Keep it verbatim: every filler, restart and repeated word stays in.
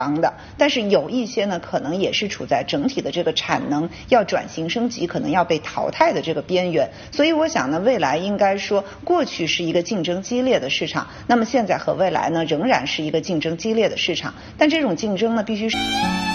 的，但是有一些呢，可能也是处在整体的这个产能要转型升级，可能要被淘汰的这个边缘。所以我想呢，未来应该说，过去是一个竞争激烈的市场，那么现在和未来呢，仍然是一个竞争激烈的市场，但这种竞争呢，必须是。